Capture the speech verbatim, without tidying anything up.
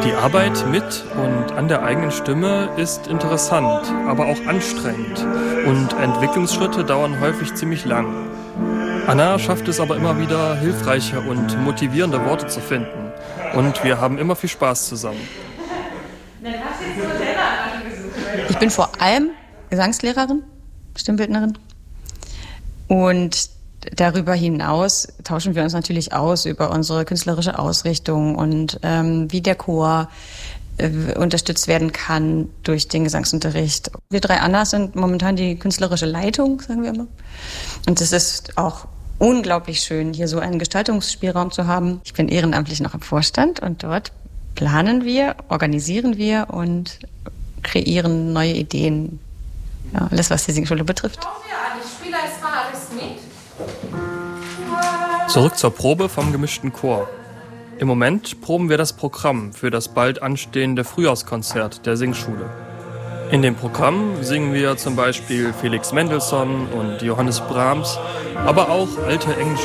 Die Arbeit mit und an der eigenen Stimme ist interessant, aber auch anstrengend. Und Entwicklungsschritte dauern häufig ziemlich lang. Anna schafft es aber immer wieder, hilfreiche und motivierende Worte zu finden. Und wir haben immer viel Spaß zusammen. Ich bin vor allem Gesangslehrerin, Stimmbildnerin. Und darüber hinaus tauschen wir uns natürlich aus über unsere künstlerische Ausrichtung und ähm, wie der Chor äh, unterstützt werden kann durch den Gesangsunterricht. Wir drei Annas sind momentan die künstlerische Leitung, sagen wir immer. Und es ist auch unglaublich schön, hier so einen Gestaltungsspielraum zu haben. Ich bin ehrenamtlich noch im Vorstand und dort planen wir, organisieren wir und kreieren neue Ideen. Ja, alles, was die Singschule betrifft. Zurück zur Probe vom gemischten Chor. Im Moment proben wir das Programm für das bald anstehende Frühjahrskonzert der Singschule. In dem Programm singen wir zum Beispiel Felix Mendelssohn und Johannes Brahms, aber auch alte englische